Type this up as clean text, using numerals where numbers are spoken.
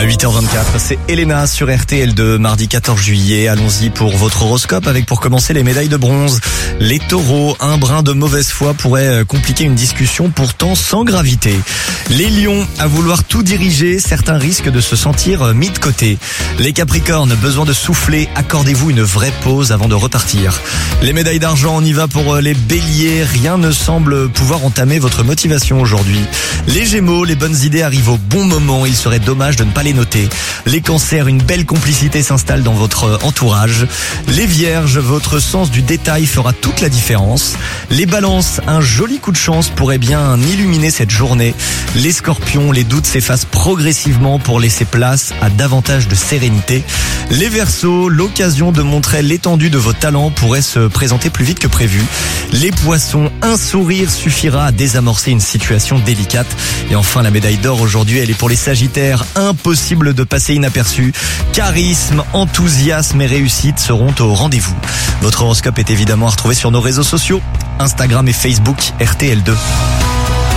8h24, c'est Elena sur RTL2, mardi 14 juillet. Allons-y pour votre horoscope avec pour commencer les médailles de bronze. Les taureaux, un brin de mauvaise foi pourrait compliquer une discussion pourtant sans gravité. Les lions, à vouloir tout diriger, certains risquent de se sentir mis de côté. Les capricornes, besoin de souffler, accordez-vous une vraie pause avant de repartir. Les médailles d'argent, on y va pour les béliers, rien ne semble pouvoir entamer votre motivation aujourd'hui. Les gémeaux, les bonnes idées arrivent au bon moment, il serait dommage de ne pas les noter. Les cancers, une belle complicité s'installe dans votre entourage. Les vierges, votre sens du détail fera toute la différence. Les balances, un joli coup de chance pourrait bien illuminer cette journée. Les scorpions, les doutes s'effacent progressivement pour laisser place à davantage de sérénité. Les verseaux, l'occasion de montrer l'étendue de vos talents pourrait se présenter plus vite que prévu. Les poissons, un sourire suffira à désamorcer une situation délicate. Et enfin, la médaille d'or aujourd'hui, elle est pour les sagittaires. Impossible de passer inaperçu. Charisme, enthousiasme et réussite seront au rendez-vous. Votre horoscope est évidemment à retrouver sur nos réseaux sociaux, Instagram et Facebook RTL2.